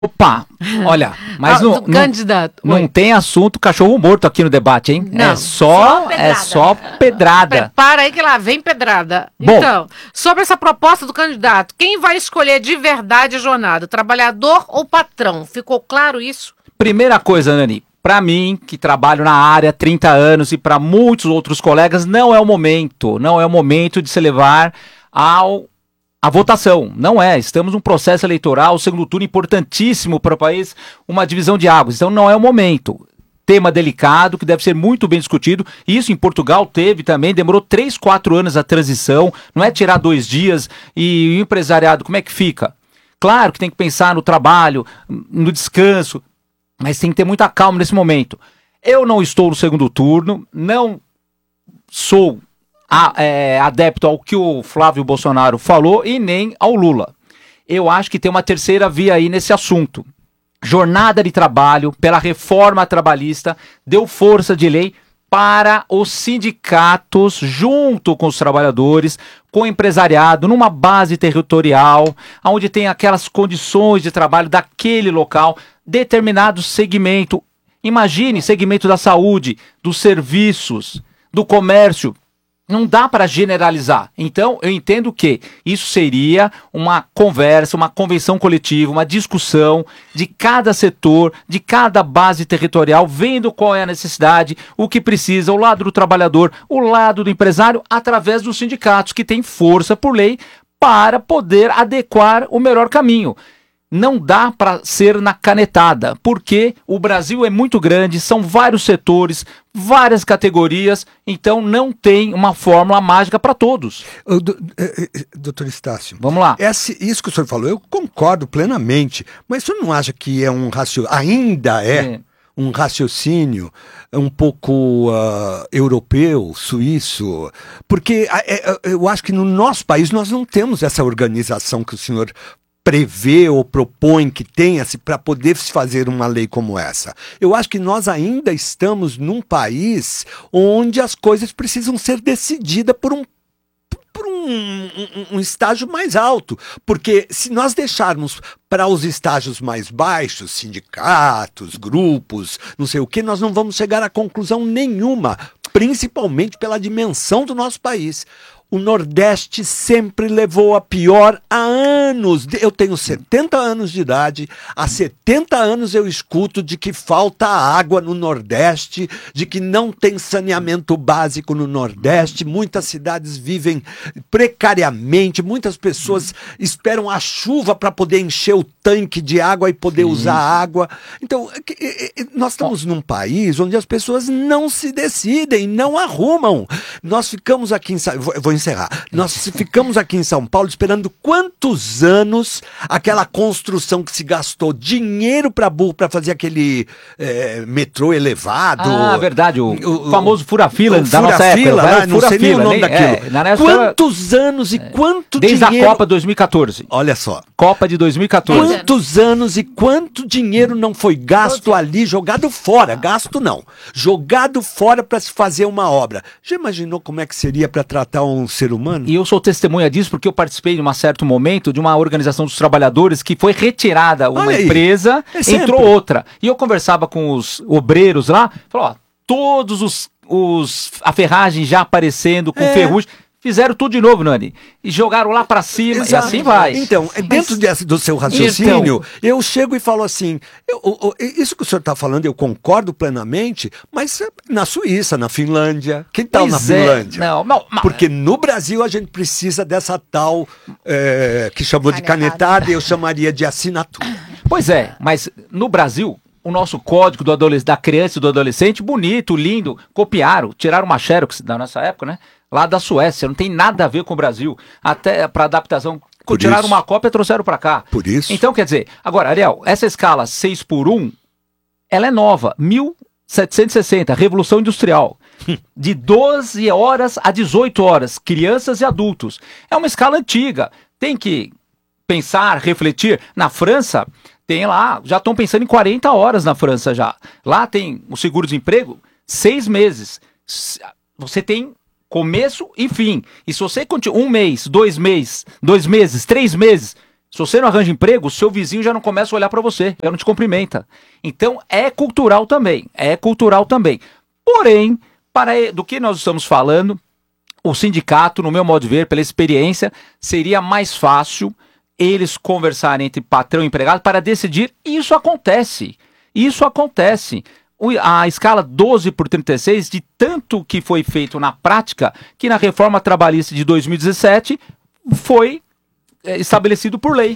Opa, olha, mas candidato, não tem assunto cachorro morto aqui no debate, hein? Não, é só pedrada. Prepara aí que lá vem pedrada. Bom, então, sobre essa proposta do candidato, quem vai escolher de verdade a jornada? Trabalhador ou patrão? Ficou claro isso? Primeira coisa, Nani, para mim, que trabalho na área há 30 anos e para muitos outros colegas, não é o momento de se levar a votação. Não é. Estamos num processo eleitoral, segundo turno importantíssimo para o país, uma divisão de águas. Então não é o momento. Tema delicado que deve ser muito bem discutido. Isso em Portugal teve também, demorou 3, 4 anos a transição. Não é tirar 2 dias e o empresariado, como é que fica? Claro que tem que pensar no trabalho, no descanso, mas tem que ter muita calma nesse momento. Eu não estou no segundo turno, não sou adepto ao que o Flávio Bolsonaro falou e nem ao Lula. Eu acho que tem uma terceira via aí nesse assunto. Jornada de trabalho pela reforma trabalhista deu força de lei para os sindicatos, junto com os trabalhadores, com o empresariado, numa base territorial, onde tem aquelas condições de trabalho daquele local, determinado segmento. Imagine segmento da saúde, dos serviços, do comércio. Não dá para generalizar. Então, eu entendo que isso seria uma conversa, uma convenção coletiva, uma discussão de cada setor, de cada base territorial, vendo qual é a necessidade, o que precisa, o lado do trabalhador, o lado do empresário, através dos sindicatos, que têm força por lei para poder adequar o melhor caminho. Não dá para ser na canetada, porque o Brasil é muito grande, são vários setores, várias categorias, então não tem uma fórmula mágica para todos. Doutor Estácio, vamos lá. Isso que o senhor falou, eu concordo plenamente, mas o senhor não acha que é ainda é um raciocínio um pouco europeu, suíço? Porque eu acho que no nosso país nós não temos essa organização que o senhor prevê ou propõe que tenha-se para poder se fazer uma lei como essa. Eu acho que nós ainda estamos num país onde as coisas precisam ser decididas por um estágio mais alto, porque se nós deixarmos para os estágios mais baixos, sindicatos, grupos, não sei o que, nós não vamos chegar a conclusão nenhuma, principalmente pela dimensão do nosso país. O Nordeste sempre levou a pior há anos. Eu tenho 70 anos de idade, há 70 anos eu escuto de que falta água no Nordeste, de que não tem saneamento básico no Nordeste, muitas cidades vivem precariamente, muitas pessoas esperam a chuva para poder encher o tanque de água e poder usar a água. Então, nós estamos num país onde as pessoas não se decidem, não arrumam. Nós ficamos aqui vou encerrar. Nós ficamos aqui em São Paulo esperando quantos anos aquela construção que se gastou dinheiro para burro para fazer aquele metrô elevado. Ah, verdade, o famoso fura-fila da nossa fura-fila, época. Não sei nem o nome daquilo. Quantos anos e quanto desde dinheiro... a Copa 2014. Olha só. Copa de 2014. Quantos anos e quanto dinheiro não foi gasto ali, jogado fora, gasto não, jogado fora para se fazer uma obra. Já imaginou como é que seria para tratar um ser humano? E eu sou testemunha disso porque eu participei em um certo momento de uma organização dos trabalhadores que foi retirada uma empresa, entrou outra. E eu conversava com os obreiros lá, falou, ó, todos a ferragem já aparecendo com ferrugem. Fizeram tudo de novo, Nani. E jogaram lá pra cima. Exato. E assim vai. Então, dentro do seu raciocínio, eu chego e falo assim, isso que o senhor está falando, eu concordo plenamente, mas na Suíça, na Finlândia, que tal na Finlândia? Não, porque no Brasil a gente precisa dessa tal, que chamou de canetada, eu chamaria de assinatura. Pois é, mas no Brasil... O nosso código da criança e do adolescente, bonito, lindo, copiaram, tiraram uma xerox da nossa época, né? Lá da Suécia, não tem nada a ver com o Brasil. Até para adaptação, tiraram uma cópia e trouxeram para cá. Por isso. Então, quer dizer, agora, Ariel, essa escala 6x1, ela é nova, 1760, Revolução Industrial. De 12 horas a 18 horas, crianças e adultos. É uma escala antiga, tem que pensar, refletir. Na França... Tem lá, já estão pensando em 40 horas na França já. Lá tem o seguro-desemprego, 6 meses. Você tem começo e fim. E se você continua 1 mês, 2 meses, 3 meses, Se você não arranja emprego, o seu vizinho já não começa a olhar para você, já não te cumprimenta. Então, é cultural também. Porém, do que nós estamos falando, o sindicato, no meu modo de ver, pela experiência, seria mais fácil eles conversarem entre patrão e empregado para decidir. E isso acontece. A escala 12/36, de tanto que foi feito na prática, que na reforma trabalhista de 2017 foi estabelecido por lei.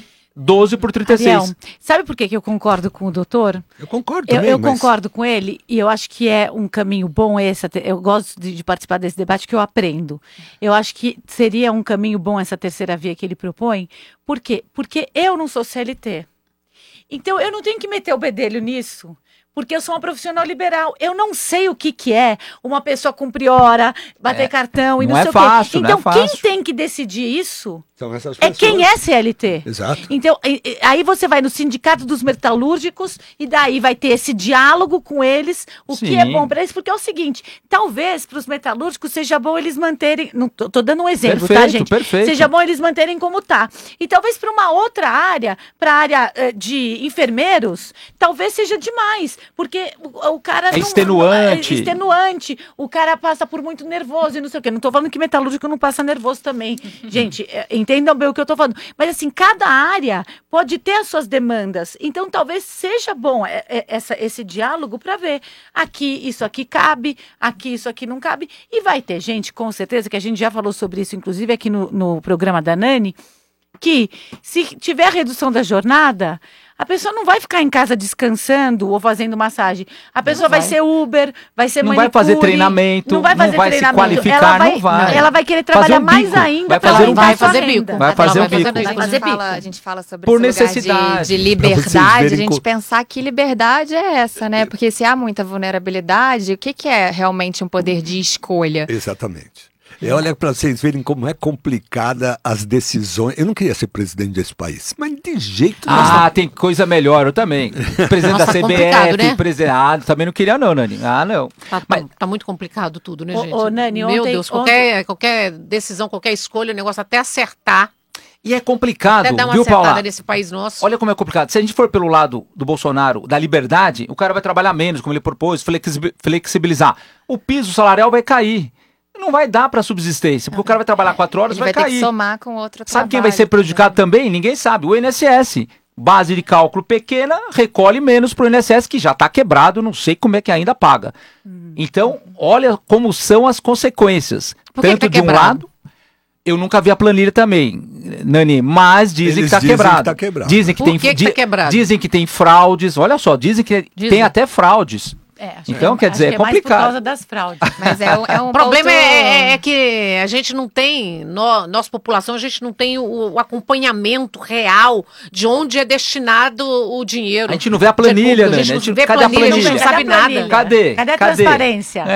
12/36. Ariel, sabe por que eu concordo com o doutor? Eu concordo também. Eu concordo com ele e eu acho que é um caminho bom esse. Eu gosto de participar desse debate que eu aprendo. Eu acho que seria um caminho bom essa terceira via que ele propõe. Por quê? Porque eu não sou CLT. Então eu não tenho que meter o bedelho nisso. Porque eu sou uma profissional liberal. Eu não sei o que é uma pessoa cumprir hora, bater cartão e não sei o quê. Então, quem tem que decidir isso são essas pessoas. Quem é CLT. Exato. Então, aí você vai no Sindicato dos Metalúrgicos e daí vai ter esse diálogo com eles, o que é bom para eles, porque é o seguinte, talvez para os metalúrgicos seja bom eles manterem, não tô dando um exemplo, tá, gente? Perfeito. Seja bom eles manterem como tá. E talvez para uma outra área, para a área de enfermeiros, talvez seja demais. Porque o cara é extenuante. É extenuante. O cara passa por muito nervoso e não sei o quê. Não tô falando que metalúrgico não passa nervoso também. Gente, entendam bem o que eu tô falando. Mas assim, cada área pode ter as suas demandas. Então talvez seja bom esse diálogo para ver. Aqui, isso aqui cabe, aqui, isso aqui não cabe. E vai ter gente, com certeza, que a gente já falou sobre isso, inclusive aqui no programa da Nani, que se tiver redução da jornada, a pessoa não vai ficar em casa descansando ou fazendo massagem. A pessoa vai ser Uber, vai ser manicure. Não vai fazer treinamento, não vai se qualificar, não vai. Ela vai querer trabalhar mais ainda. Vai fazer bico. Vai fazer um bico. A gente fala sobre por esse necessidade. De liberdade, a gente pensar que liberdade é essa, né? Porque se há muita vulnerabilidade, o que é realmente um poder de escolha? Exatamente. Olha para vocês verem como é complicada as decisões. Eu não queria ser presidente desse país, mas de jeito nenhum. Tem coisa melhor, eu também. Presidente da CBF, né? Também não queria não, Nani. Não. Tá muito complicado tudo, né, gente? Nani, meu Deus, qualquer decisão, qualquer escolha, o negócio até acertar. E é complicado, até dar uma viu, acertada Paula? nesse país nosso. Olha como é complicado. Se a gente for pelo lado do Bolsonaro, da liberdade, o cara vai trabalhar menos, como ele propôs, flexibilizar. O piso salarial vai cair. Não vai dar para subsistência, porque o cara vai trabalhar 4 horas, vai cair. Ter que somar com outro trabalho. Sabe quem vai ser prejudicado também? Ninguém sabe. O INSS. Base de cálculo pequena, recolhe menos para o INSS, que já está quebrado, não sei como é que ainda paga. Então, olha como são as consequências. Tanto de um lado, eu nunca vi a planilha também, Nani, mas dizem que está quebrado. Dizem que tá quebrado? Dizem que tem fraudes, olha só, dizem que tem até fraudes. Então, quer dizer, é complicado. Mais por causa das fraudes. Mas o problema é que a gente não tem, nossa população, a gente não tem o acompanhamento real de onde é destinado o dinheiro. A gente não vê a planilha, né? Cadê a planilha? A gente não sabe nada. Cadê a transparência?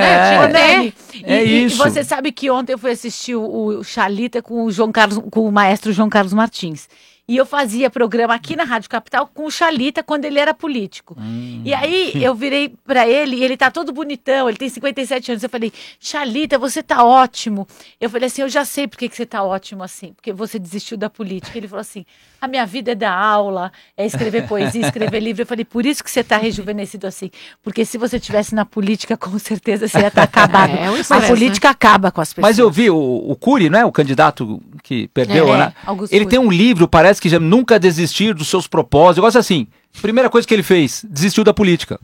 Isso. E você sabe que ontem eu fui assistir o Xalita com o maestro João Carlos Martins. E eu fazia programa aqui na Rádio Capital com o Xalita quando ele era político. E aí eu virei pra ele e ele tá todo bonitão, ele tem 57 anos. Eu falei, Xalita, você tá ótimo. Eu falei assim, eu já sei por que você tá ótimo assim, porque você desistiu da política. Ele falou assim, a minha vida é dar aula, é escrever poesia, escrever livro. Eu falei, por isso que você tá rejuvenescido assim. Porque se você tivesse na política, com certeza você ia estar acabado. A política acaba com as pessoas. Mas eu vi o Cury, né, o candidato que perdeu, né? Ele Cury. Tem um livro, parece que já nunca desistir dos seus propósitos. Eu gosto assim. Primeira coisa que ele fez, desistiu da política.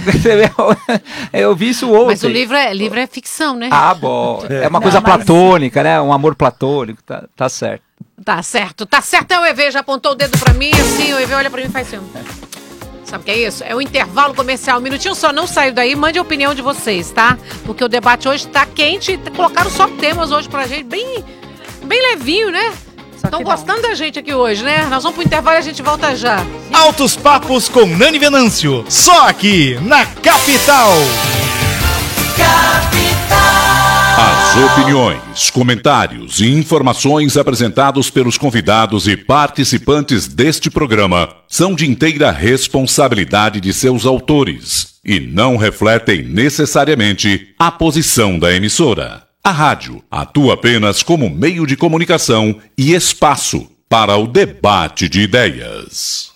Eu vi isso ontem. Mas o livro é ficção, né? Bom. É uma coisa platônica, né? Um amor platônico. Tá certo. Tá certo. O EV já apontou o dedo pra mim, assim, o EV olha pra mim e faz assim. Sabe o que é isso? É o intervalo comercial. Um minutinho só, não saiu daí. Mande a opinião de vocês, tá? Porque o debate hoje tá quente. Colocaram só temas hoje pra gente, bem levinho, né? Estão gostando da gente aqui hoje, né? Nós vamos pro intervalo e a gente volta já. Altos Papos com Nani Venâncio. Só aqui, na Capital. As opiniões, comentários e informações apresentados pelos convidados e participantes deste programa são de inteira responsabilidade de seus autores e não refletem necessariamente a posição da emissora. A rádio atua apenas como meio de comunicação e espaço para o debate de ideias.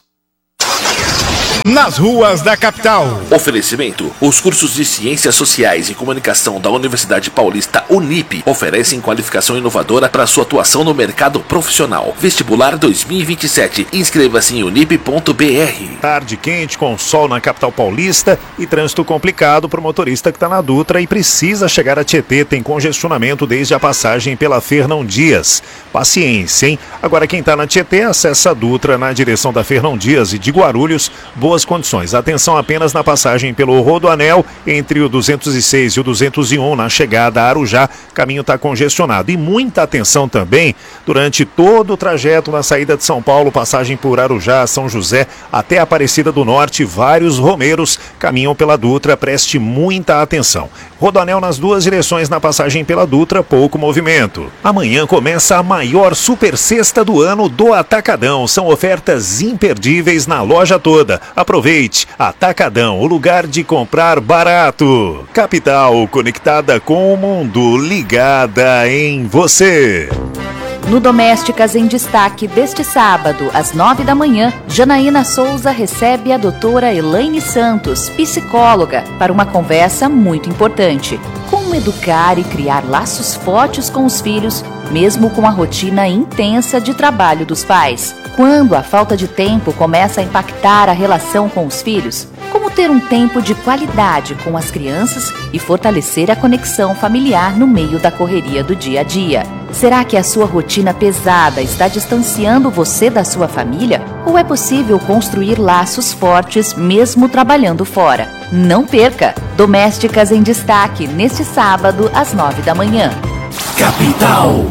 Nas ruas da capital. Oferecimento: os cursos de Ciências Sociais e Comunicação da Universidade Paulista Unip oferecem qualificação inovadora para sua atuação no mercado profissional. Vestibular 2027. Inscreva-se em unip.br. Tarde quente com sol na capital paulista e trânsito complicado para o motorista que está na Dutra e precisa chegar a Tietê. Tem congestionamento desde a passagem pela Fernão Dias. Paciência, hein? Agora quem está na Tietê acessa a Dutra na direção da Fernão Dias e de Guarulhos. Boas condições. Atenção apenas na passagem pelo Rodoanel entre o 206 e o 201 na chegada a Arujá. O caminho está congestionado. E muita atenção também durante todo o trajeto na saída de São Paulo, passagem por Arujá, São José, até Aparecida do Norte. Vários romeiros caminham pela Dutra. Preste muita atenção. Rodoanel nas duas direções na passagem pela Dutra, pouco movimento. Amanhã começa a maior super sexta do ano do Atacadão. São ofertas imperdíveis na loja toda. Aproveite, Atacadão, o lugar de comprar barato. Capital, conectada com o mundo, ligada em você. No Domésticas em Destaque deste sábado, às 9 da manhã, Janaína Souza recebe a doutora Elaine Santos, psicóloga, para uma conversa muito importante. Como educar e criar laços fortes com os filhos, mesmo com a rotina intensa de trabalho dos pais. Quando a falta de tempo começa a impactar a relação com os filhos? Como ter um tempo de qualidade com as crianças e fortalecer a conexão familiar no meio da correria do dia a dia? Será que a sua rotina pesada está distanciando você da sua família? Ou é possível construir laços fortes mesmo trabalhando fora? Não perca! Domésticas em Destaque, neste sábado, às 9 da manhã. Capital.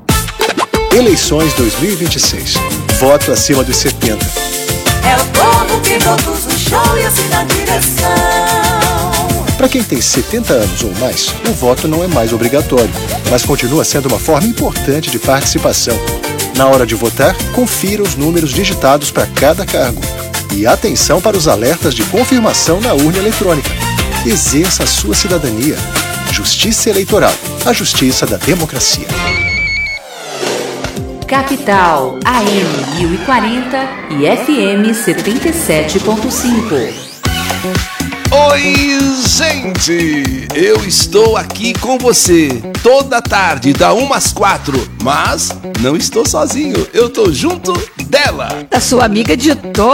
Eleições 2026. Voto acima dos 70. É o povo que todos os shows e assim na direção. Para quem tem 70 anos ou mais, o voto não é mais obrigatório, mas continua sendo uma forma importante de participação. Na hora de votar, confira os números digitados para cada cargo. E atenção para os alertas de confirmação na urna eletrônica. Exerça a sua cidadania. Justiça Eleitoral, a justiça da democracia. Capital, AM 1040 e FM 77.5. Oi, gente! Eu estou aqui com você toda tarde, da 1 às 4, mas não estou sozinho, eu estou junto dela. A sua amiga de todas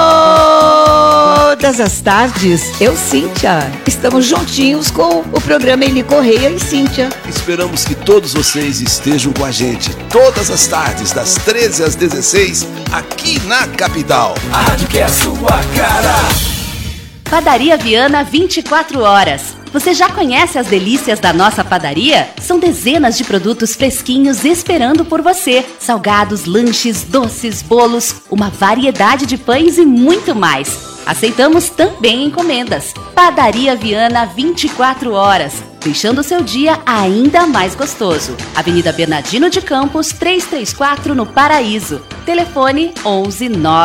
as tardes, eu, Cíntia. Estamos juntinhos com o programa Eli Correia e Cíntia. Esperamos que todos vocês estejam com a gente todas as tardes, das 13 às 16, aqui na Capital. A rádio que é a sua cara. Padaria Viana 24 horas. Você já conhece as delícias da nossa padaria? São dezenas de produtos fresquinhos esperando por você. Salgados, lanches, doces, bolos, uma variedade de pães e muito mais. Aceitamos também encomendas. Padaria Viana 24 horas. Deixando o seu dia ainda mais gostoso. Avenida Bernardino de Campos, 334 no Paraíso. Telefone 11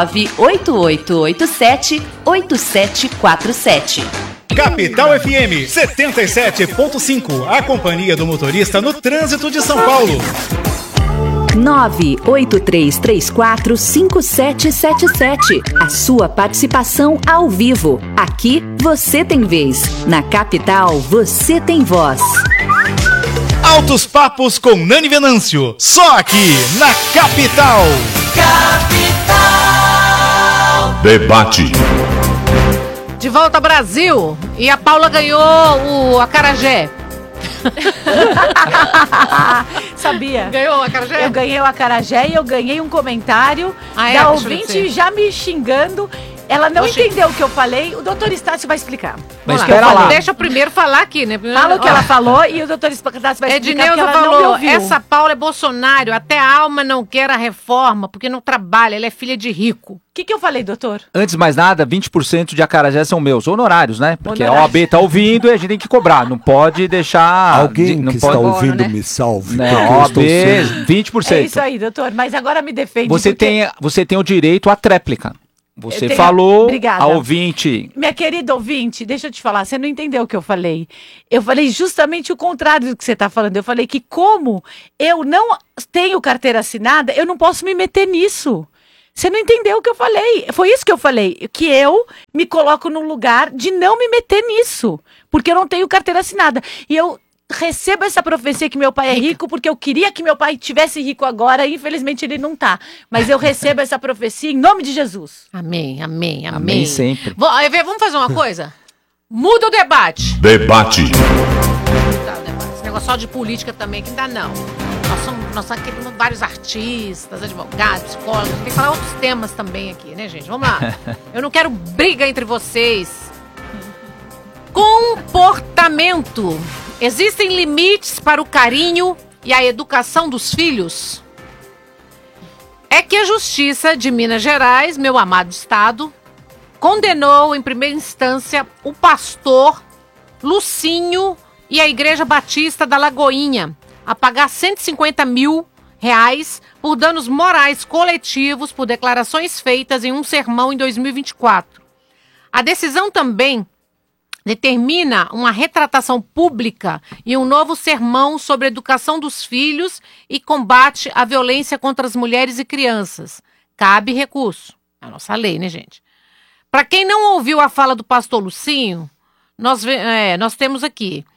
98887 8747. Capital FM 77.5. A companhia do motorista no trânsito de São Paulo. 983345777. A sua participação ao vivo. Aqui você tem vez. Na Capital você tem voz. Altos Papos com Nani Venâncio. Só aqui na Capital. Capital. Debate. De volta ao Brasil. E a Paula ganhou o acarajé. Sabia? Ganhou o acarajé? Eu ganhei o acarajé e eu ganhei um comentário da ouvinte já me xingando. Ela não entendeu o que eu falei. O doutor Estácio vai explicar. Mas espera lá. Deixa eu primeiro falar aqui, né? Fala o que ela falou e o doutor Estácio vai explicar. Edneuza ela falou, não me ouviu. essa Paula é Bolsonaro, até a alma não quer a reforma, porque não trabalha, ela é filha de rico. O que eu falei, doutor? Antes de mais nada, 20% de acarajé são meus, honorários, né? Porque a OAB tá ouvindo e a gente tem que cobrar, não pode deixar... Alguém não que pode... está ouvindo, né? Me salve. Não, OAB, 20%. É isso aí, doutor, mas agora me defende. Você tem o direito à tréplica. Você falou, Obrigada. a ouvinte... Minha querida ouvinte, deixa eu te falar, você não entendeu o que eu falei. Eu falei justamente o contrário do que você está falando. Eu falei que como eu não tenho carteira assinada, eu não posso me meter nisso. Você não entendeu o que eu falei. Foi isso que eu falei, que eu me coloco no lugar de não me meter nisso, porque eu não tenho carteira assinada. E eu recebo essa profecia que meu pai é rico, porque eu queria que meu pai tivesse rico agora, e infelizmente ele não tá. Mas eu recebo essa profecia em nome de Jesus. Amém, amém, amém. Amém sempre. Vamos fazer uma coisa? Muda o debate. Debate. Esse negócio só de política também, que não dá não. Nós queremos vários artistas, advogados, psicólogos, tem que falar outros temas também aqui, né, gente? Vamos lá. Eu não quero briga entre vocês. Comportamento. Existem limites para o carinho e a educação dos filhos? É que a Justiça de Minas Gerais, meu amado estado, condenou em primeira instância o pastor Lucinho e a Igreja Batista da Lagoinha a pagar R$150 mil por danos morais coletivos por declarações feitas em um sermão em 2024. A decisão também determina uma retratação pública e um novo sermão sobre a educação dos filhos e combate à violência contra as mulheres e crianças. Cabe recurso. É a nossa lei, né, gente? Para quem não ouviu a fala do pastor Lucinho, nós temos aqui.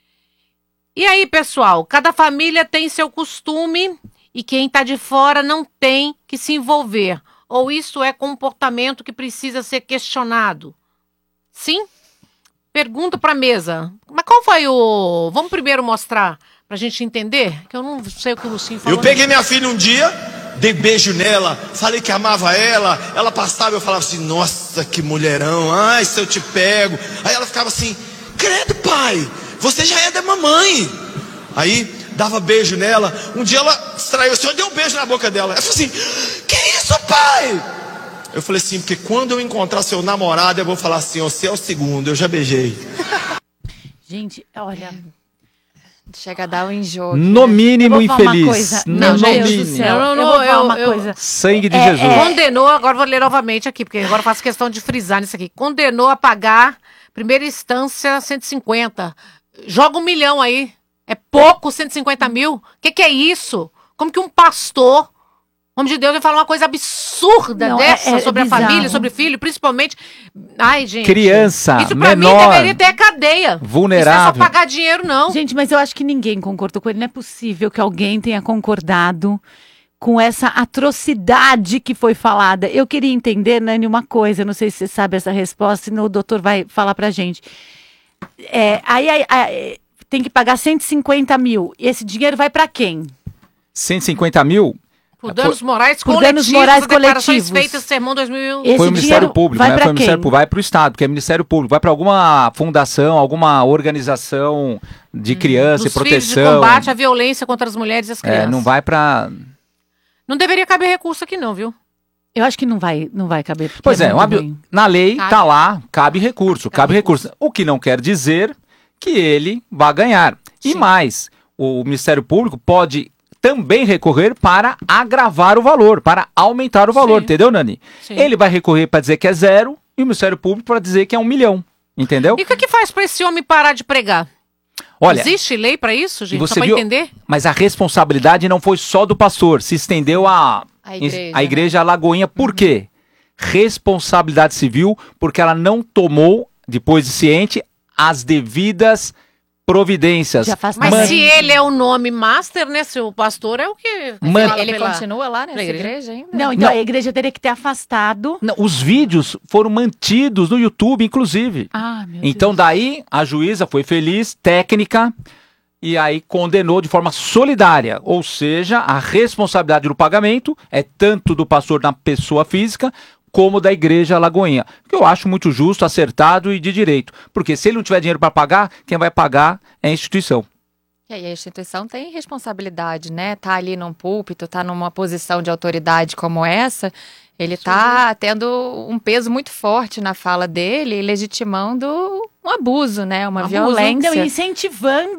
E aí, pessoal, cada família tem seu costume e quem está de fora não tem que se envolver. Ou isso é comportamento que precisa ser questionado? Sim? Pergunta para a mesa. Mas qual foi o... Vamos primeiro mostrar pra gente entender? Que eu não sei o que o Lucinho falou. Eu peguei minha filha um dia, dei beijo nela, falei que amava ela, ela passava e eu falava assim, nossa, que mulherão, ai, se eu te pego. Aí ela ficava assim, credo, pai, você já é da mamãe. Aí dava beijo nela. Um dia ela distraiu assim, eu dei um beijo na boca dela. Ela falou assim, que isso, pai? Eu falei assim, porque quando eu encontrar seu namorado, eu vou falar assim, você é o segundo, eu já beijei. Gente, olha... Chega a dar um enjoo. No mínimo infeliz. Coisa. No Deus mínimo. do céu. Eu vou falar uma coisa. Sangue de Jesus. Condenou, agora vou ler novamente aqui, porque agora eu faço questão de frisar nisso aqui. Condenou a pagar, primeira instância, 150. Joga 1 milhão aí. É pouco, 150 mil? O que é isso? Como que um pastor, homem de Deus, vai falar uma coisa absurda dessa sobre a família, sobre o filho, principalmente... Ai, gente. Criança, isso pra menor, mim deveria ter cadeia. vulnerável. Isso é só pagar dinheiro, não. Gente, mas eu acho que ninguém concordou com ele. Não é possível que alguém tenha concordado com essa atrocidade que foi falada. Eu queria entender, Nani, uma coisa. Não sei se você sabe essa resposta, senão o doutor vai falar pra gente. Tem que pagar 150 mil. E esse dinheiro vai pra quem? 150 mil? Por danos morais por coletivos. Danos morais declarações coletivos. feitas no sermão 2000. Foi o Ministério Público, vai né? pra Foi o Ministério quem? Público, vai para o Estado, porque é Ministério Público, vai para alguma fundação, alguma organização de criança e proteção. De combate à violência contra as mulheres e as crianças. Não vai para... Não deveria caber recurso aqui não, viu? Eu acho que não vai caber. Pois na lei tá lá, cabe recurso. O que não quer dizer que ele vai ganhar. Sim. E mais, o Ministério Público pode também recorrer para agravar o valor, para aumentar o valor, entendeu, Nani? Sim. Ele vai recorrer para dizer que é 0 e o Ministério Público para dizer que é 1 milhão, entendeu? E o que faz para esse homem parar de pregar? Olha, existe lei para isso, gente? Você só para entender? Mas a responsabilidade não foi só do pastor, se estendeu à igreja Lagoinha. Por quê? Responsabilidade civil, porque ela não tomou, depois de ciente, as devidas providências. Mas se ele é o nome master, né? Se o pastor é o que... Ele continua lá nessa igreja ainda? Não, então a igreja teria que ter afastado. Não, os vídeos foram mantidos no YouTube, inclusive. Então daí a juíza foi feliz, técnica, e aí condenou de forma solidária. Ou seja, a responsabilidade do pagamento é tanto do pastor na pessoa física, como da Igreja Lagoinha. Que eu acho muito justo, acertado e de direito. Porque se ele não tiver dinheiro para pagar, quem vai pagar é a instituição. E aí a instituição tem responsabilidade, né? Tá ali num púlpito, tá numa posição de autoridade como essa, ele tá tendo um peso muito forte na fala dele, legitimando um abuso, né? Uma violência. Então, incentivando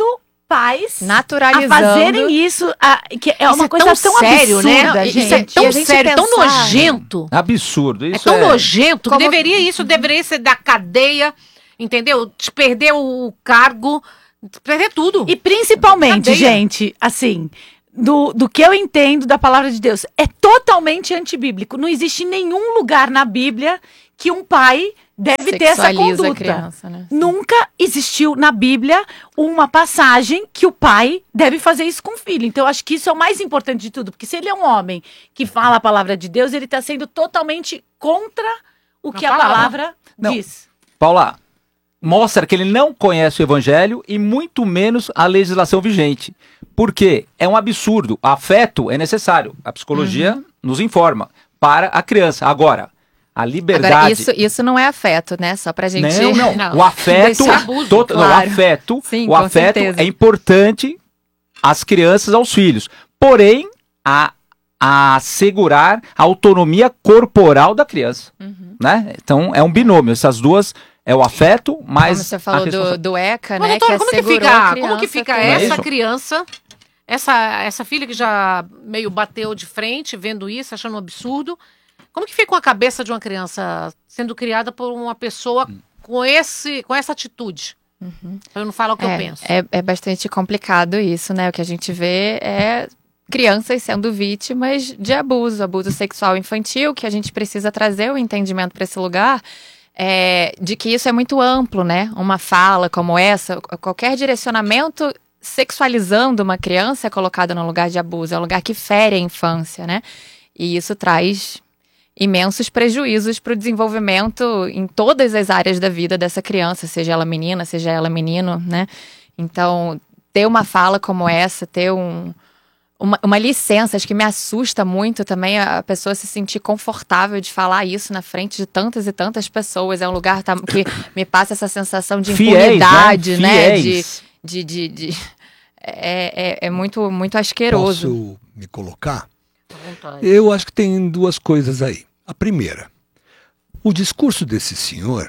pais naturalizando a fazerem isso, que é uma coisa tão sério, absurda, né? gente. Isso é tão sério, tão nojento. Absurdo. Isso É tão nojento que deveria ser da cadeia, entendeu? Te perder o cargo, perder tudo. E principalmente, Cadeia. gente, assim, do que eu entendo da palavra de Deus, é totalmente antibíblico. Não existe nenhum lugar na Bíblia que um pai deve ter essa Sexualiza a conduta. criança, né? Nunca existiu na Bíblia uma passagem que o pai deve fazer isso com o filho. Então, eu acho que isso é o mais importante de tudo. Porque se ele é um homem que fala a palavra de Deus, ele está sendo totalmente contra o que a palavra diz. Paula, mostra que ele não conhece o evangelho e muito menos a legislação vigente. Por quê? É um absurdo. Afeto é necessário. A psicologia nos informa para a criança. Agora, a liberdade... Agora, isso não é afeto, né? Só pra gente... Não. O afeto, Sim, o afeto é importante às crianças, aos filhos. Porém, a assegurar a autonomia corporal da criança. Né? Então, é um binômio. Essas duas... É o afeto, mas... Como você falou do ECA, né? Doutora, como que fica essa isso? criança, essa filha que já meio bateu de frente, vendo isso, achando um absurdo, como que fica a cabeça de uma criança sendo criada por uma pessoa com essa atitude? Eu não falo o que eu penso. É bastante complicado isso, né? O que a gente vê é crianças sendo vítimas de abuso sexual infantil, que a gente precisa trazer o entendimento para esse lugar... de que isso é muito amplo, né? Uma fala como essa, qualquer direcionamento sexualizando uma criança é colocado no lugar de abuso, é um lugar que fere a infância, né? E isso traz imensos prejuízos para o desenvolvimento em todas as áreas da vida dessa criança, seja ela menina, seja ela menino, né? Então, ter uma fala como essa, ter uma licença, acho que me assusta muito também a pessoa se sentir confortável de falar isso na frente de tantas e tantas pessoas. É um lugar que me passa essa sensação de impunidade, né? É muito, muito asqueroso. Posso me colocar? Eu acho que tem duas coisas aí. A primeira, o discurso desse senhor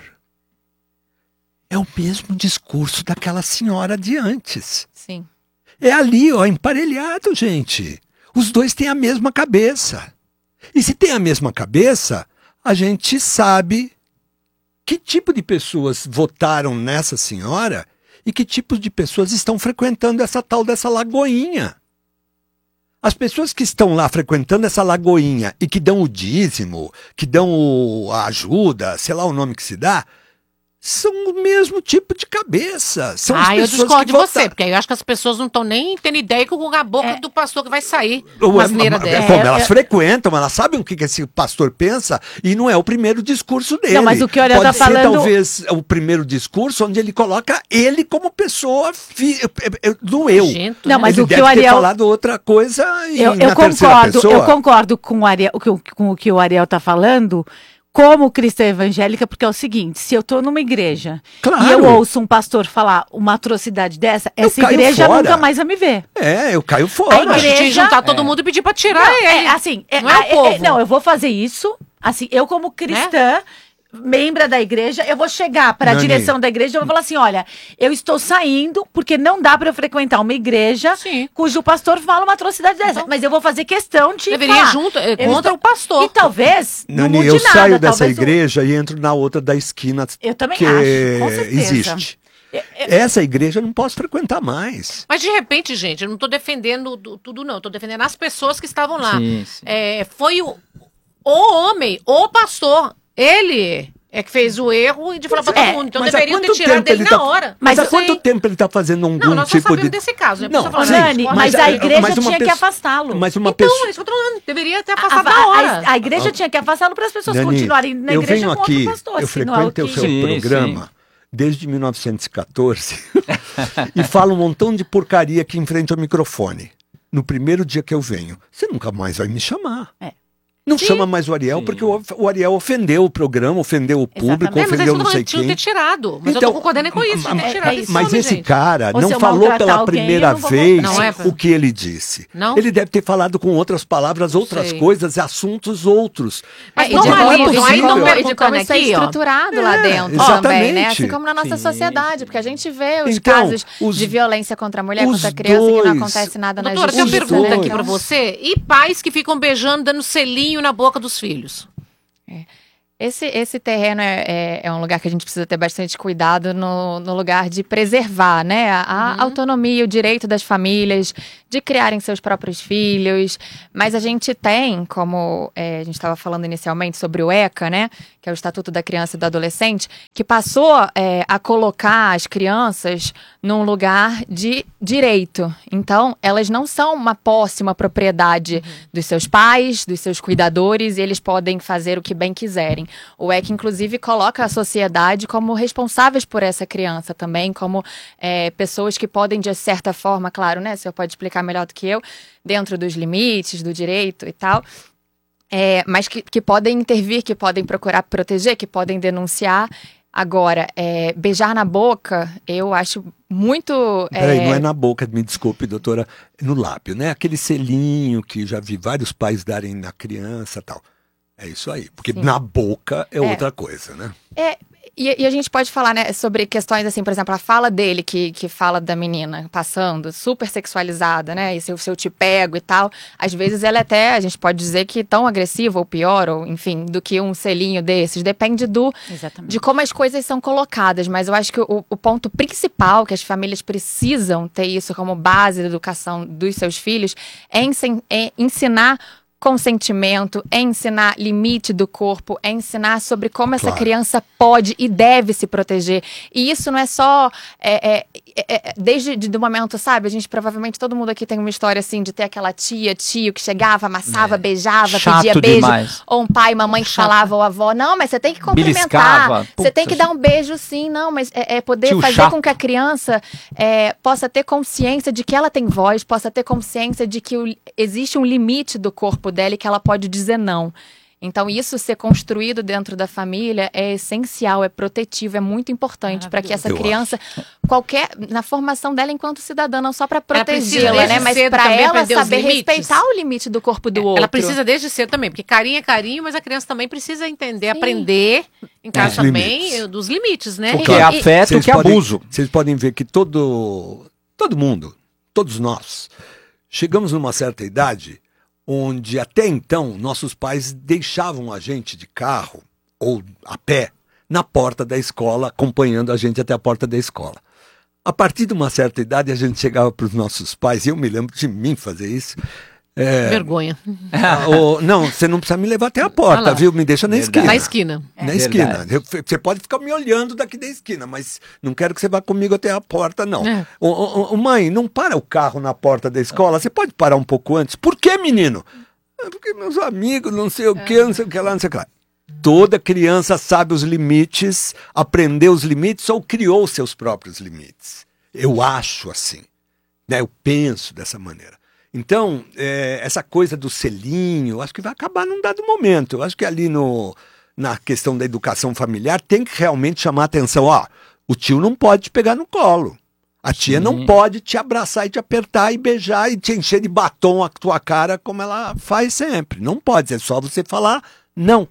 é o mesmo discurso daquela senhora de antes. Sim. É ali, ó, emparelhado, gente. Os dois têm a mesma cabeça. E se tem a mesma cabeça, a gente sabe que tipo de pessoas votaram nessa senhora e que tipo de pessoas estão frequentando essa tal dessa lagoinha. As pessoas que estão lá frequentando essa lagoinha e que dão o dízimo, que dão a ajuda, sei lá o nome que se dá, são o mesmo tipo de cabeça. São as eu pessoas discordo de que você, porque eu acho que as pessoas não estão nem tendo ideia com a boca do pastor que vai sair. Como elas frequentam, elas sabem o que esse pastor pensa e não é o primeiro discurso dele. Não, mas o que o Ariel Pode tá ser falando... talvez o primeiro discurso onde ele coloca ele como pessoa do eu. Não, mas ele o que deve o Ariel... ter falado outra coisa Eu concordo com o que o Ariel tá falando, como cristã evangélica, porque é o seguinte, se eu tô numa igreja e eu ouço um pastor falar uma atrocidade dessa, essa igreja nunca mais vai me ver. Eu caio fora. A gente juntar todo mundo e pedir pra tirar ele. Não é o povo. Não, eu vou fazer isso, assim, eu como cristã... membra da igreja, eu vou chegar para a direção da igreja e vou falar assim, olha, eu estou saindo porque não dá para eu frequentar uma igreja cujo pastor fala uma atrocidade dessa, mas eu vou fazer questão de deveria ir junto contra o pastor. E talvez não mude eu nada, saio dessa igreja e entro na outra da esquina eu também que acho, com certeza. Existe. Essa igreja eu não posso frequentar mais. Mas de repente, gente, eu não estou defendendo tudo não, estou defendendo as pessoas que estavam lá. Sim. Foi o homem, o pastor, ele é que fez o erro e de falar pra todo mundo. Então deveriam ter tirado dele na hora. Mas há quanto tempo ele está fazendo algum tipo de... Não, nós só sabemos desse caso. Né? Não, Nani, mas a igreja tinha que afastá-lo. Mas uma então, pessoa... isso que eu tô falando. Deveria ter afastado na hora. A igreja tinha que afastá-lo para as pessoas continuarem na igreja com outro pastor. Eu frequento o seu programa desde 1914 e falo um montão de porcaria aqui em frente ao microfone. No primeiro dia que eu venho, você nunca mais vai me chamar. Não chama mais o Ariel, porque o Ariel ofendeu o programa, ofendeu o público, ofendeu não sei tinha que quem. ter tirado. Mas eu tô concordando com isso. Mas esse cara não falou pela primeira vez o que ele disse. Não? Ele deve ter falado com outras palavras, outras coisas, assuntos outros. Mas E de como isso é estruturado lá dentro também, né? Assim como na nossa sociedade, porque a gente vê os casos de violência contra a mulher, contra a criança, que não acontece nada na justiça. Doutora, tem uma pergunta aqui pra você. E pais que ficam beijando, dando selinho na boca dos filhos? Esse terreno é um lugar que a gente precisa ter bastante cuidado no lugar de preservar, né? A autonomia, o direito das famílias de criarem seus próprios filhos. Mas a gente tem, como a gente estava falando inicialmente sobre o ECA, né? Que é o Estatuto da Criança e do Adolescente, que passou a colocar as crianças num lugar de direito. Então, elas não são uma posse, uma propriedade dos seus pais, dos seus cuidadores, e eles podem fazer o que bem quiserem. O ECA, inclusive, coloca a sociedade como responsáveis por essa criança também, como pessoas que podem, de certa forma, claro, né? O senhor pode explicar melhor do que eu, dentro dos limites, do direito e tal, mas que podem intervir, que podem procurar proteger, que podem denunciar. Agora, beijar na boca, eu acho muito... Peraí, não é na boca, me desculpe, doutora, é no lábio, né? Aquele selinho que já vi vários pais darem na criança e tal. É isso aí, porque na boca é outra coisa, né? E a gente pode falar, né, sobre questões assim, por exemplo, a fala dele, que fala da menina passando, super sexualizada, né, e se eu te pego e tal, às vezes ela até, a gente pode dizer que tão agressiva ou pior, ou enfim, do que um selinho desses, depende de como as coisas são colocadas, mas eu acho que o ponto principal que as famílias precisam ter isso como base da educação dos seus filhos é ensinar consentimento, é ensinar limite do corpo, é ensinar sobre como essa criança pode e deve se proteger. E isso não é só desde do momento, sabe? A gente provavelmente, todo mundo aqui tem uma história assim de ter aquela tio que chegava, amassava, beijava, pedia beijo. Demais. Ou um pai, mamãe que falava, ou avó, não, mas você tem que cumprimentar. Você tem que dar um beijo sim, não, mas poder fazer com que a criança possa ter consciência de que ela tem voz, possa ter consciência de que existe um limite do corpo dela e que ela pode dizer não. Então, isso ser construído dentro da família é essencial, é protetivo, é muito importante para que essa criança, na formação dela enquanto cidadã, não só para protegê-la, né, mas para ela saber respeitar o limite do corpo do outro. Ela precisa desde cedo também, porque carinho é carinho, mas a criança também precisa entender, aprender em casa também dos limites, né? O que é afeto, o que é abuso. Vocês podem ver que todo mundo, todos nós, chegamos numa certa idade onde até então nossos pais deixavam a gente de carro ou a pé na porta da escola, acompanhando a gente até a porta da escola. A partir de uma certa idade, a gente chegava para os nossos pais, e eu me lembro de mim fazer isso. Vergonha. Não, você não precisa me levar até a porta, viu? Me deixa na esquina. Na esquina. Na esquina. Você pode ficar me olhando daqui da esquina, mas não quero que você vá comigo até a porta, não. Mãe, não para o carro na porta da escola, você pode parar um pouco antes. Por que, menino? Porque meus amigos, não sei o que, não sei o que lá, não sei o que lá. Toda criança sabe os limites, aprendeu os limites ou criou seus próprios limites. Eu acho assim, né? Eu penso dessa maneira. Então, essa coisa do selinho, acho que vai acabar num dado momento. Eu acho que ali na questão da educação familiar tem que realmente chamar a atenção. O tio não pode te pegar no colo. A tia não pode te abraçar e te apertar e beijar e te encher de batom a tua cara como ela faz sempre. Não pode, é só você falar não.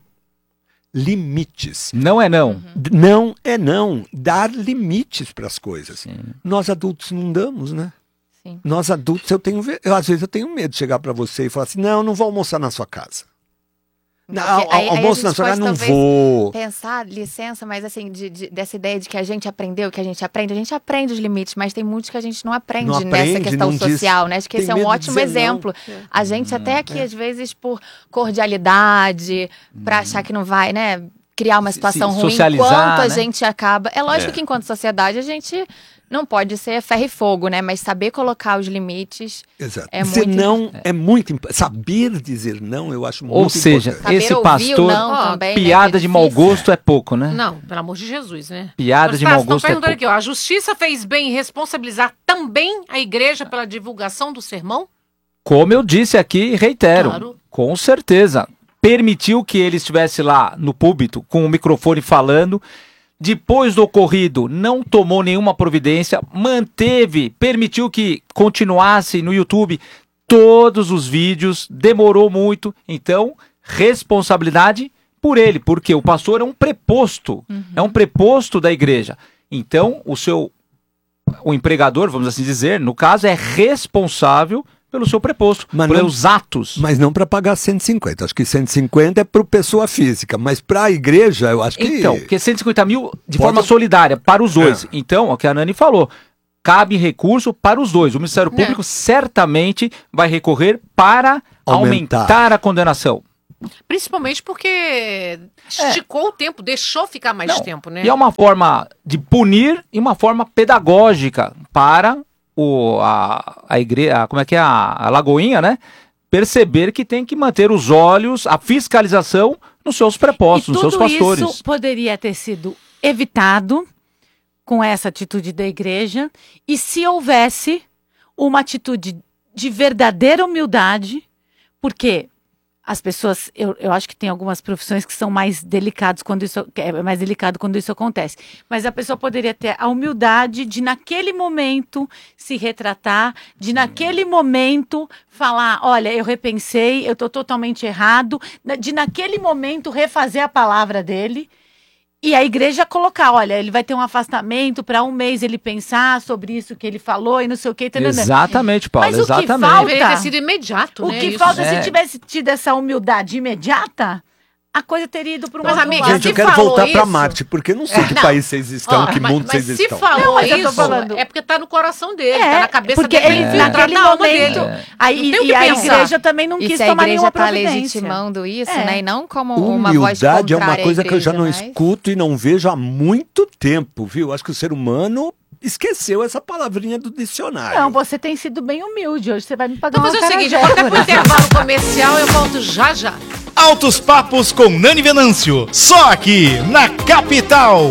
Limites. Não é não. Não é não. Dar limites para as coisas. Sim. Nós adultos não damos, né? Sim. Nós adultos, às vezes eu tenho medo de chegar para você e falar assim, não vou almoçar na sua casa. Almoço na sua casa, não vou. Pensar, licença, mas assim, dessa ideia de que a gente aprendeu, que a gente aprende os limites, mas tem muitos que a gente não aprende nessa questão social, né? Acho que esse é um ótimo exemplo. A gente até aqui, às vezes, por cordialidade, para achar que não vai, né, criar uma situação ruim, enquanto a gente acaba... É lógico que enquanto sociedade a gente... Não pode ser ferro e fogo, né? Mas saber colocar os limites. Exato. É muito importante. Saber dizer não, eu acho muito importante. Ou seja, esse pastor, também, piada né, de mau gosto é pouco, né? Não, pelo amor de Jesus, né? Piada de mau gosto é pouco. Aqui, a justiça fez bem em responsabilizar também a igreja pela divulgação do sermão? Como eu disse aqui, reitero, com certeza. permitiu que ele estivesse lá no púlpito com o microfone falando. Depois do ocorrido, não tomou nenhuma providência, permitiu que continuasse no YouTube todos os vídeos, demorou muito. Então, responsabilidade por ele, porque o pastor é um preposto, é um preposto da igreja. Então, o empregador, vamos assim dizer, no caso, é responsável pelo seu preposto, pelos atos. Mas não para pagar 150. Acho que 150 é para pessoa física, mas para a igreja, eu acho que... Então, porque 150 mil de forma solidária para os dois. Então, o que a Nani falou, cabe recurso para os dois. O Ministério Público certamente vai recorrer para aumentar a condenação. Principalmente porque esticou o tempo, deixou ficar mais tempo, né? E é uma forma de punir e uma forma pedagógica para a igreja, como é que é a Lagoinha, né? Perceber que tem que manter os olhos, a fiscalização nos seus prepostos, nos seus pastores. Isso poderia ter sido evitado com essa atitude da igreja, e se houvesse uma atitude de verdadeira humildade, porque as pessoas, eu acho que tem algumas profissões que são mais delicadas quando isso acontece. Mas a pessoa poderia ter a humildade de, naquele momento, se retratar, de, naquele momento, falar, olha, eu repensei, eu estou totalmente errado, de, naquele momento, refazer a palavra dele. E a igreja colocar, olha, ele vai ter um afastamento para um mês ele pensar sobre isso que ele falou e não sei o que. Exatamente, Paulo, mas exatamente. O que falta, deveria ter sido imediato, né? O que falta, se tivesse tido essa humildade imediata, a coisa teria ido para um outro lado. Gente, eu quero voltar para Marte, porque eu não sei que país vocês estão, que mundo vocês estão. Mas se falou isso, é porque tá no coração dele, tá na cabeça porque dele. Ele naquele momento, e a igreja também não quis tomar nenhuma providência. A igreja tá legitimando isso, né? E não como uma voz contrária. Humildade é uma coisa que eu já não escuto e não vejo há muito tempo, viu? Acho que o ser humano esqueceu essa palavrinha do dicionário. Não, você tem sido bem humilde. Hoje você vai me pagar uma cara. Vamos fazer o seguinte, eu vou até pro intervalo comercial, eu volto já já. Altos Papos com Nani Venâncio, só aqui na Capital.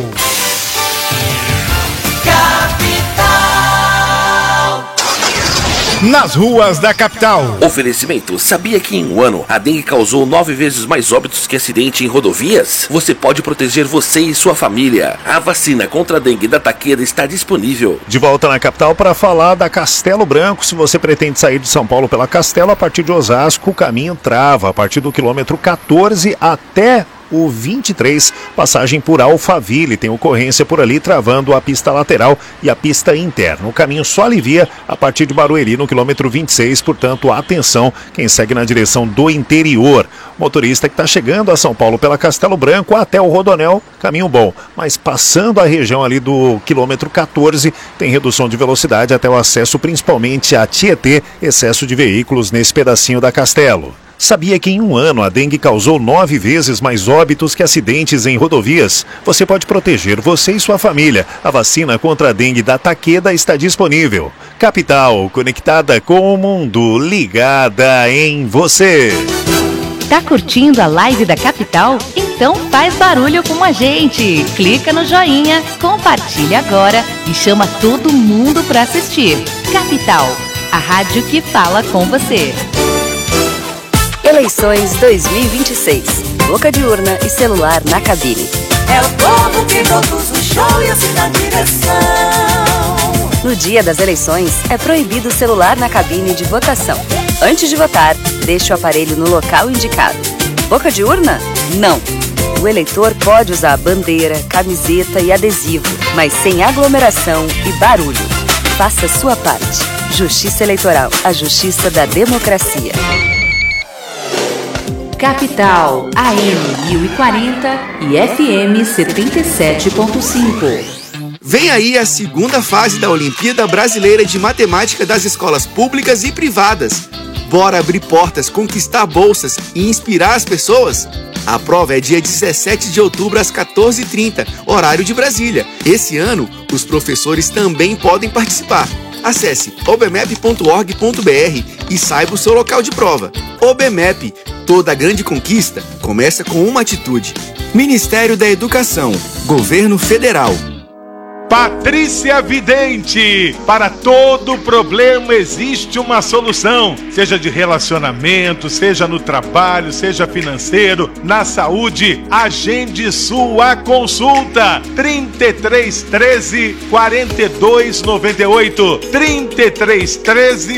Nas ruas da capital. Oferecimento: sabia que em um ano a dengue causou 9 vezes mais óbitos que acidente em rodovias? Você pode proteger você e sua família. A vacina contra a dengue da Takeda está disponível. De volta na capital para falar da Castelo Branco. Se você pretende sair de São Paulo pela Castelo, a partir de Osasco, o caminho trava a partir do quilômetro 14 até o 23, passagem por Alphaville, tem ocorrência por ali, travando a pista lateral e a pista interna. O caminho só alivia a partir de Barueri, no quilômetro 26, portanto, atenção, quem segue na direção do interior. Motorista que está chegando a São Paulo pela Castelo Branco até o Rodonel, caminho bom, mas passando a região ali do quilômetro 14, tem redução de velocidade até o acesso, principalmente a Tietê, excesso de veículos nesse pedacinho da Castelo. Sabia que em um ano a dengue causou 9 vezes mais óbitos que acidentes em rodovias? Você pode proteger você e sua família. A vacina contra a dengue da Takeda está disponível. Capital, conectada com o mundo, ligada em você. Tá curtindo a live da Capital? Então faz barulho com a gente. Clica no joinha, compartilha agora e chama todo mundo para assistir. Capital, a rádio que fala com você. Eleições 2026. Boca de urna e celular na cabine. É o povo que produz o show e assim na direção. No dia das eleições, é proibido o celular na cabine de votação. Antes de votar, deixe o aparelho no local indicado. Boca de urna? Não. O eleitor pode usar bandeira, camiseta e adesivo, mas sem aglomeração e barulho. Faça sua parte. Justiça Eleitoral, a justiça da democracia. Capital, AM 1040 e FM 77.5. Vem aí a segunda fase da Olimpíada Brasileira de Matemática das escolas públicas e privadas. Bora abrir portas, conquistar bolsas e inspirar as pessoas? A prova é dia 17 de outubro às 14h30, horário de Brasília. Esse ano, os professores também podem participar. Acesse obmep.org.br e saiba o seu local de prova. OBMEP, toda grande conquista começa com uma atitude. Ministério da Educação, Governo Federal. Patrícia Vidente. Para todo problema existe uma solução, seja de relacionamento, seja no trabalho, seja financeiro, na saúde. Agende sua consulta. 3313 4298. 3313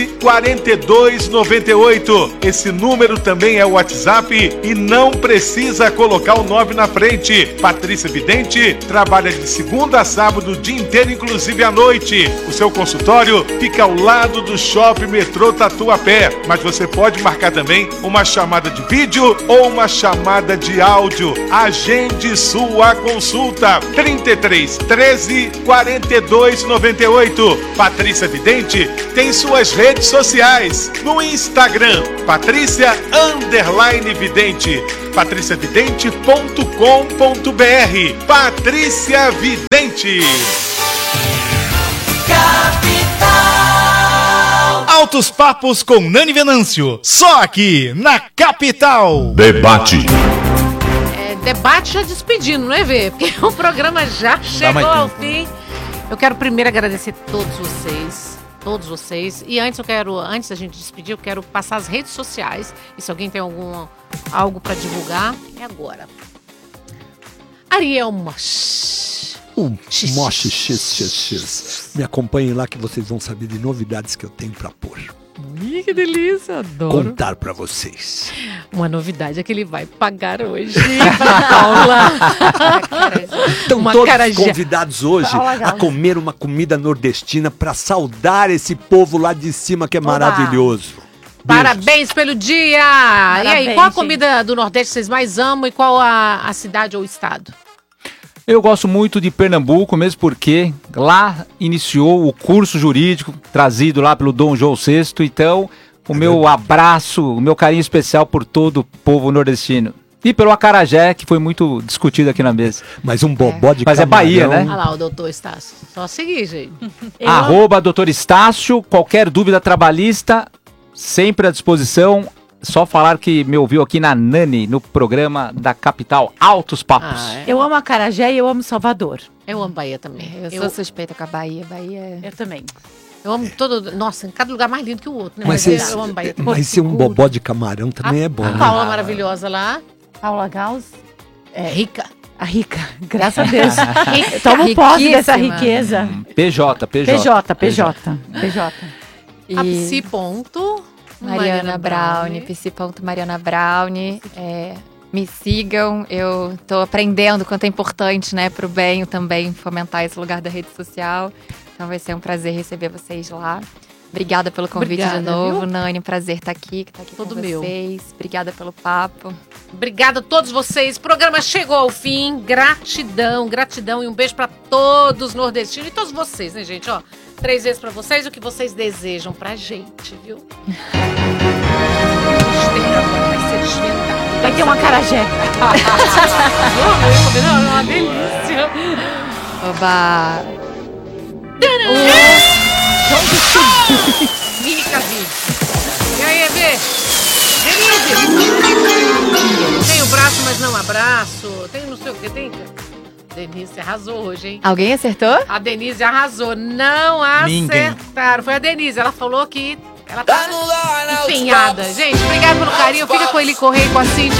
4298. Esse número também é o WhatsApp e não precisa colocar o 9 na frente. Patrícia Vidente trabalha de segunda a sábado, o dia inteiro, inclusive à noite. O seu consultório fica ao lado do Shopping Metrô Tatuapé, mas você pode marcar também uma chamada de vídeo ou uma chamada de áudio. Agende sua consulta. 3313 4298. Patrícia Vidente tem suas redes sociais. No Instagram, Patrícia_Vidente. patriciavidente.com.br. Patrícia Vidente. Altos Papos com Nani Venâncio. Só aqui na Capital. Debate. Debate já despedindo, não é, Vê? Porque o programa já chegou ao fim. Eu quero primeiro agradecer todos vocês. E antes da gente despedir, eu quero passar as redes sociais. E se alguém tem algo para divulgar, é agora. Ariel Mosh. Mosh X. Me acompanhem lá que vocês vão saber de novidades que eu tenho para pôr. Ih, que delícia, adoro. Contar para vocês. Uma novidade é que ele vai pagar hoje pra Paula. Estão todos convidados hoje a comer uma comida nordestina para saudar esse povo lá de cima que é maravilhoso. Parabéns pelo dia! Parabéns, e aí, qual a comida do Nordeste vocês mais amam e qual a cidade ou estado? Eu gosto muito de Pernambuco, mesmo porque lá iniciou o curso jurídico trazido lá pelo Dom João VI. Então, o meu abraço, o meu carinho especial por todo o povo nordestino. E pelo acarajé, que foi muito discutido aqui na mesa. Mas um bobó de Mas camarão. é Bahia, né? Olha lá o doutor Estácio. Só seguir, gente. @doutor Estácio, qualquer dúvida trabalhista, sempre à disposição. Só falar que me ouviu aqui na Nani, no programa da Capital, Altos Papos. Eu amo acarajé e eu amo Salvador. Eu amo Bahia também. Eu sou suspeita com a Bahia. Eu também. Eu amo todo... Nossa, em cada lugar mais lindo que o outro, né? Mas eu amo Bahia também. Mas ser um bobó de camarão também é bom. A Paula maravilhosa lá. Paula Gauss. Rica. A rica, graças a Deus. Toma posse dessa riqueza. PJ. A Psi Ponto... Mariana Brownie, Psi.Mariana Brownie. Me sigam, eu tô aprendendo quanto é importante, né, pro bem também fomentar esse lugar da rede social. Então vai ser um prazer receber vocês lá. Obrigada pelo convite de novo, viu? Nani, prazer estar aqui Todo com meu. vocês. Obrigada pelo papo. Obrigada a todos vocês. O programa chegou ao fim. Gratidão e um beijo pra todos os nordestinos e todos vocês, né, gente? Ó, 3 vezes pra vocês o que vocês desejam pra gente, viu? Vai ser desvendado. Vai ter uma acarajé. Não, é uma delícia. Oba! Mini Cavi. E aí, Evê? Denise! Tem o braço, mas não abraço. Tem não sei o que, tem... Denise arrasou hoje, hein? Alguém acertou? A Denise arrasou. Não acertaram. Foi a Denise. Ela falou que ela tá empenhada. Gente, obrigada pelo carinho. Fica com ele Correia e com a Cíntia.